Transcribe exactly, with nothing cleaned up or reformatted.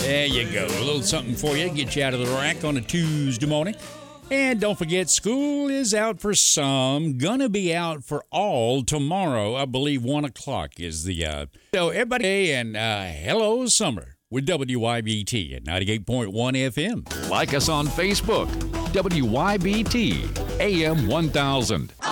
There you go. A little something for you. Get you out of the rack on a Tuesday morning. And don't forget, school is out for some. Gonna be out for all tomorrow. I believe one o'clock is the... Uh... So everybody, and uh, hello, summer with W Y B T at ninety-eight point one F M. Like us on Facebook, W Y B T A M one thousand.